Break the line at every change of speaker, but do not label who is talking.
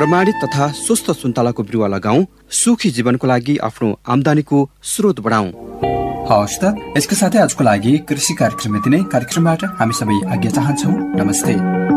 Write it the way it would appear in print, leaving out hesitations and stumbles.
प्रमाणित तथा स्वस्थ सुन्तलाको बिरुवा लगाऊ, सुखी जीवनको लागि आफ्नो आम्दानीको स्रोत बढाऊ।
हवस् त, यसको साथै आजको लागि कृषि कार्यक्रम यति नै। कार्यक्रमबाट हामी सबै आज्ञा चाहन्छौँ। नमस्ते।